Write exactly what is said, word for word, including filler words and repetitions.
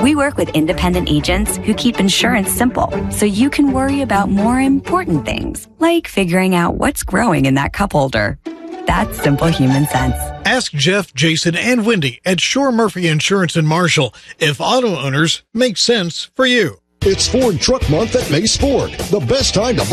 We work with independent agents who keep insurance simple, so you can worry about more important things, like figuring out what's growing in that cup holder. That's simple human sense. Ask Jeff, Jason, and Wendy at Shore Murphy Insurance in Marshall if auto owners make sense for you. It's Ford Truck Month at Mace Ford. The best time to